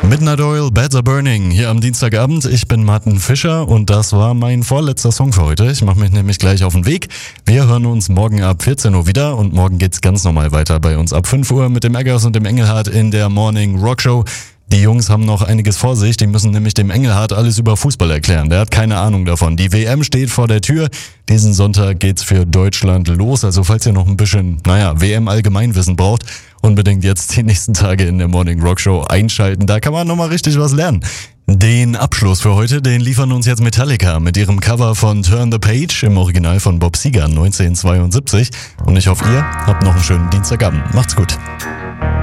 Midnight Oil, Beds Are Burning, hier am Dienstagabend. Ich bin Martin Fischer und das war mein vorletzter Song für heute. Ich mache mich nämlich gleich auf den Weg. Wir hören uns morgen ab 14 Uhr wieder und morgen geht's ganz normal weiter bei uns ab 5 Uhr mit dem Eggers und dem Engelhardt in der Morning Rock Show. Die Jungs haben noch einiges vor sich, die müssen nämlich dem Engelhardt alles über Fußball erklären. Der hat keine Ahnung davon. Die WM steht vor der Tür. Diesen Sonntag geht's für Deutschland los. Also falls ihr noch ein bisschen, WM-Allgemeinwissen braucht, unbedingt jetzt die nächsten Tage in der Morning Rock Show einschalten. Da kann man nochmal richtig was lernen. Den Abschluss für heute, den liefern uns jetzt Metallica mit ihrem Cover von Turn the Page im Original von Bob Seger 1972. Und ich hoffe, ihr habt noch einen schönen Dienstagabend. Macht's gut.